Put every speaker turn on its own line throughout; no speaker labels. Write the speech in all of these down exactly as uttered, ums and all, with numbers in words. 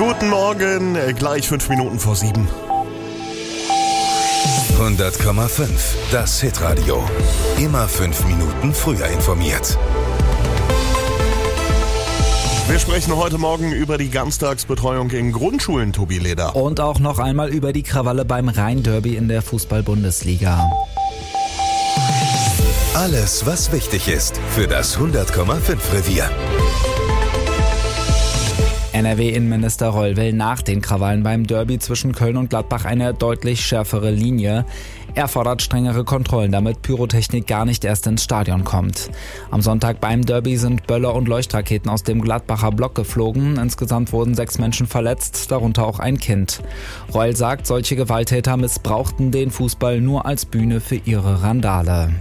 Guten Morgen, gleich fünf Minuten vor sieben.
hundert Komma fünf, das Hitradio. Immer fünf Minuten früher informiert.
Wir sprechen heute Morgen über die Ganztagsbetreuung in Grundschulen, Tobi Leder.
Und auch noch einmal über die Krawalle beim Rhein-Derby in der Fußball-Bundesliga.
Alles, was wichtig ist für das hundert Komma fünf Revier.
N R W-Innenminister Reul will nach den Krawallen beim Derby zwischen Köln und Gladbach eine deutlich schärfere Linie. Er fordert strengere Kontrollen, damit Pyrotechnik gar nicht erst ins Stadion kommt. Am Sonntag beim Derby sind Böller und Leuchtraketen aus dem Gladbacher Block geflogen. Insgesamt wurden sechs Menschen verletzt, darunter auch ein Kind. Reul sagt, solche Gewalttäter missbrauchten den Fußball nur als Bühne für ihre Randale.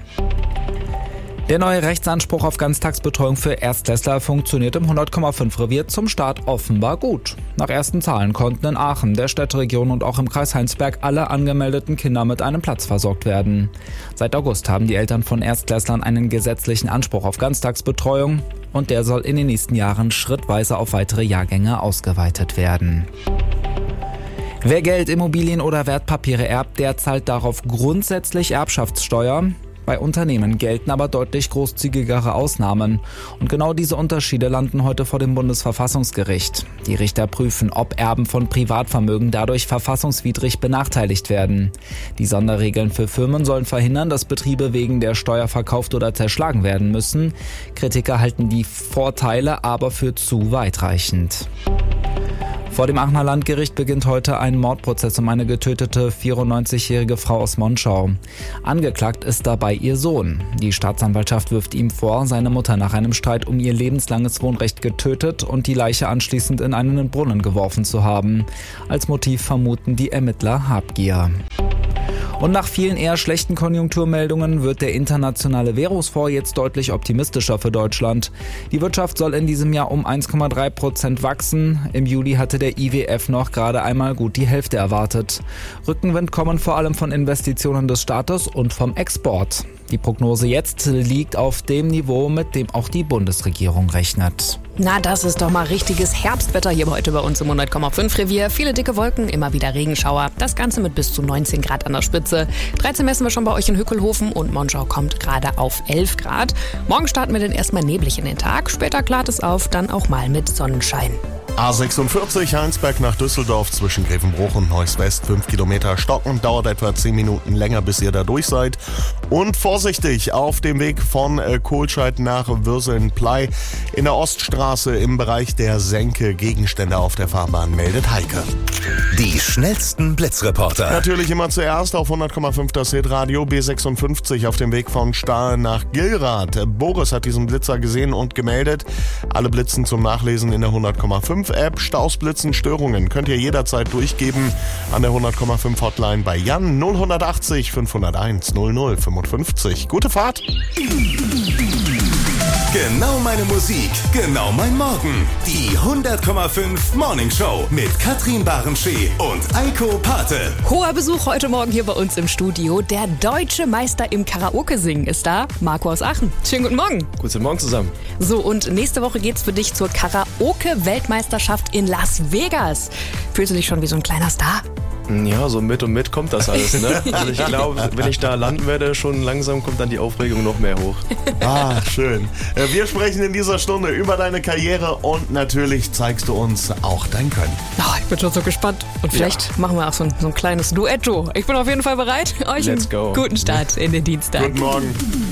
Der neue Rechtsanspruch auf Ganztagsbetreuung für Erstklässler funktioniert im hundert Komma fünf Revier zum Start offenbar gut. Nach ersten Zahlen konnten in Aachen, der Städteregion und auch im Kreis Heinsberg alle angemeldeten Kinder mit einem Platz versorgt werden. Seit August haben die Eltern von Erstklässlern einen gesetzlichen Anspruch auf Ganztagsbetreuung und der soll in den nächsten Jahren schrittweise auf weitere Jahrgänge ausgeweitet werden. Wer Geld, Immobilien oder Wertpapiere erbt, der zahlt darauf grundsätzlich Erbschaftssteuer. Bei Unternehmen gelten aber deutlich großzügigere Ausnahmen. Und genau diese Unterschiede landen heute vor dem Bundesverfassungsgericht. Die Richter prüfen, ob Erben von Privatvermögen dadurch verfassungswidrig benachteiligt werden. Die Sonderregeln für Firmen sollen verhindern, dass Betriebe wegen der Steuer verkauft oder zerschlagen werden müssen. Kritiker halten die Vorteile aber für zu weitreichend. Vor dem Aachener Landgericht beginnt heute ein Mordprozess um eine getötete vierundneunzigjährige Frau aus Monschau. Angeklagt ist dabei ihr Sohn. Die Staatsanwaltschaft wirft ihm vor, seine Mutter nach einem Streit um ihr lebenslanges Wohnrecht getötet und die Leiche anschließend in einen Brunnen geworfen zu haben. Als Motiv vermuten die Ermittler Habgier. Und nach vielen eher schlechten Konjunkturmeldungen wird der Internationale Währungsfonds jetzt deutlich optimistischer für Deutschland. Die Wirtschaft soll in diesem Jahr um eins Komma drei Prozent wachsen. Im Juli hatte der I W F noch gerade einmal gut die Hälfte erwartet. Rückenwind kommen vor allem von Investitionen des Staates und vom Export. Die Prognose jetzt liegt auf dem Niveau, mit dem auch die Bundesregierung rechnet.
Na, das ist doch mal richtiges Herbstwetter hier heute bei uns im hundert Komma fünf Revier. Viele dicke Wolken, immer wieder Regenschauer. Das Ganze mit bis zu neunzehn Grad an der Spitze. dreizehn messen wir schon bei euch in Hückelhofen und Monschau kommt gerade auf elf Grad. Morgen starten wir dann erstmal neblig in den Tag. Später klart es auf, dann auch mal mit Sonnenschein.
A sechsundvierzig Heinsberg nach Düsseldorf zwischen Grevenbruch und Neuss West. fünf Kilometer stocken, dauert etwa zehn Minuten länger, bis ihr da durch seid. Und vorsichtig auf dem Weg von äh, Kohlscheid nach Würseln-Plei in der Oststraße im Bereich der Senke. Gegenstände auf der Fahrbahn, meldet Heike.
Die schnellsten Blitzreporter.
Natürlich immer zuerst auf hundert Komma fünf das Hitradio. B sechsundfünfzig auf dem Weg von Stahl nach Gilrath. Boris hat diesen Blitzer gesehen und gemeldet. Alle Blitzen zum Nachlesen in der hundert Komma fünf App. Staus, Blitzen, Störungen könnt ihr jederzeit durchgeben an der hundert Komma fünf Hotline bei Jan null achtzig fünfhunderteins null null fünfundfünfzig. Gute Fahrt!
Genau meine Musik, genau mein Morgen. Die hundert Komma fünf Morning Show mit Katrin Barenschee und Eiko Pate.
Hoher Besuch heute Morgen hier bei uns im Studio. Der deutsche Meister im Karaoke-Singen ist da, Marco aus Aachen. Schönen guten Morgen.
Guten Morgen zusammen.
So, und nächste Woche geht's für dich zur Karaoke-Weltmeisterschaft in Las Vegas. Fühlst du dich schon wie so ein kleiner Star?
Ja, so mit und mit kommt das alles, ne? Also ich glaube, wenn ich da landen werde, schon langsam kommt dann die Aufregung noch mehr hoch.
Ah, schön. Wir sprechen in dieser Stunde über deine Karriere und natürlich zeigst du uns auch dein Können.
Oh, ich bin schon so gespannt. Und vielleicht ja. machen wir auch so ein, so ein kleines Duetto. Ich bin auf jeden Fall bereit. Euch
Let's
einen
go.
Guten Start in den Dienstag.
Guten Morgen.